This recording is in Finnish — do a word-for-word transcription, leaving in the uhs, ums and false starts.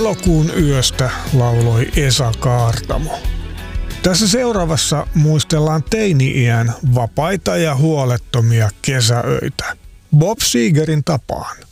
Elokuun yöstä lauloi Esa Kaartamo. Tässä seuraavassa muistellaan teini-iän vapaita ja huolettomia kesäöitä. Bob Segerin tapaan.